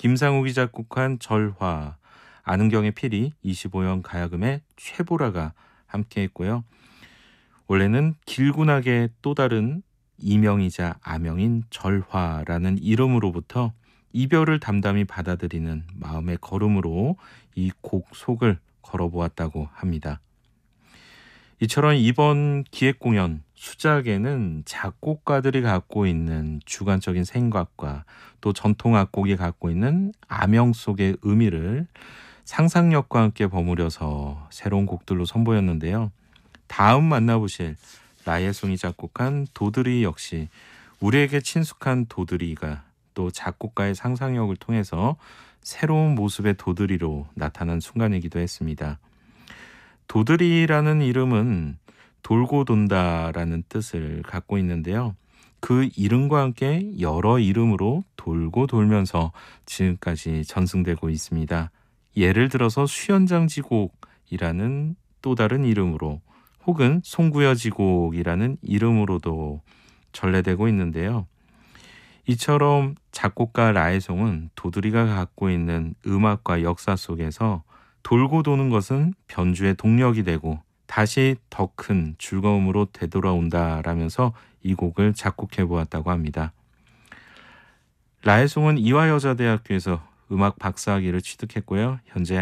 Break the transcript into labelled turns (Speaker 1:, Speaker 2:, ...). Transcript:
Speaker 1: 김상욱이 작곡한 절화, 안은경의 피리, 25형 가야금의 최보라가 함께했고요. 원래는 길군악의 또 다른 이명이자 아명인 절화라는 이름으로부터 이별을 담담히 받아들이는 마음의 걸음으로 이 곡 속을 걸어보았다고 합니다. 이처럼 이번 기획공연 수작에는 작곡가들이 갖고 있는 주관적인 생각과 또 전통 악곡이 갖고 있는 아명 속의 의미를 상상력과 함께 버무려서 새로운 곡들로 선보였는데요. 다음 만나보실 라예송이 작곡한 도드리 역시 우리에게 친숙한 도드리가 또 작곡가의 상상력을 통해서 새로운 모습의 도드리로 나타난 순간이기도 했습니다. 도드리라는 이름은 돌고 돈다라는 뜻을 갖고 있는데요. 그 이름과 함께 여러 이름으로 돌고 돌면서 지금까지 전승되고 있습니다. 예를 들어서 수연장지곡이라는 또 다른 이름으로 혹은 송구여지곡이라는 이름으로도 전래되고 있는데요. 이처럼 작곡가 라해송은 도드리가 갖고 있는 음악과 역사 속에서 돌고 도는 것은 변주의 동력이 되고 다시 더 큰 즐거움으로 되돌아온다라면서 이 곡을 작곡해 보았다고 합니다. 라해송은 이화여자대학교에서 음악 박사학위를 취득했고요. 현재